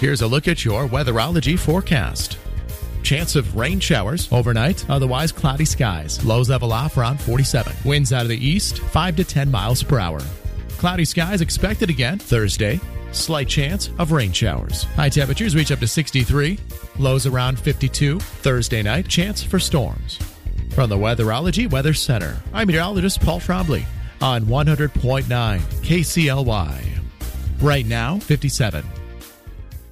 Here's a look at your weatherology forecast. Chance of rain showers overnight, otherwise cloudy skies. Lows level off around 47. Winds out of the east, 5 to 10 miles per hour. Cloudy skies expected again Thursday. Slight chance of rain showers. High temperatures reach up to 63. Lows around 52. Thursday night, chance for storms. From the Weatherology Weather Center, I'm meteorologist Paul Trombley on 100.9 KCLY. Right now, 57.